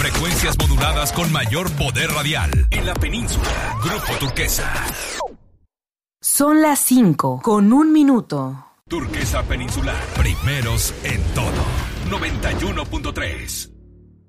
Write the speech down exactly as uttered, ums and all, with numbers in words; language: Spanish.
Frecuencias moduladas con mayor poder radial. En la península, Grupo Turquesa. Son las cinco con un minuto. Turquesa Peninsular. Primeros en todo. noventa y uno punto tres.